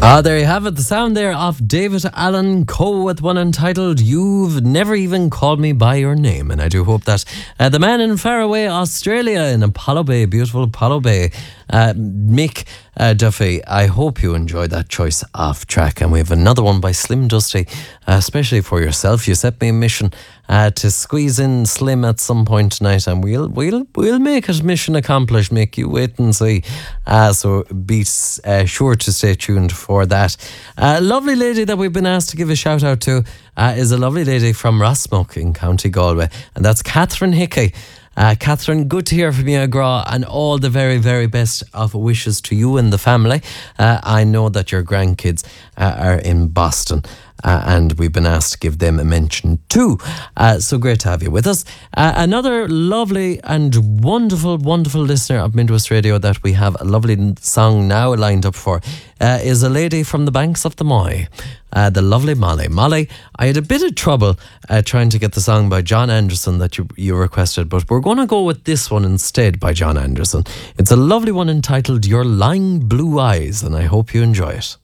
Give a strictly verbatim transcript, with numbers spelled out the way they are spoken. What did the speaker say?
Ah, there you have it. The sound there of David Allen Coe with one entitled You've Never Even Called Me By Your Name. And I do hope that uh, the man in faraway Australia, in Apollo Bay, beautiful Apollo Bay, uh, Mick uh, Duffy, I hope you enjoyed that choice of track. And we have another one by Slim Dusty, uh, especially for yourself. You set me a mission uh, to squeeze in Slim at some point tonight, and we'll we'll we'll make it mission accomplished, Mick. You wait and see. Uh, so be uh, sure to stay tuned for that. A uh, lovely lady that we've been asked to give a shout out to uh, is a lovely lady from Rossmoke in County Galway, and that's Catherine Hickey. Uh, Catherine, good to hear from you, Gra, and all the very, very best of wishes to you and the family. Uh, I know that your grandkids uh, are in Boston, uh, and we've been asked to give them a mention too. Uh, so great to have you with us. Uh, another lovely and wonderful, wonderful listener of Midwest Radio that we have a lovely song now lined up for uh, is a lady from the banks of the Moy. Uh, the lovely Molly. Molly, I had a bit of trouble uh, trying to get the song by John Anderson that you, you requested, but we're going to go with this one instead by John Anderson. It's a lovely one entitled Your Lying Blue Eyes, and I hope you enjoy it.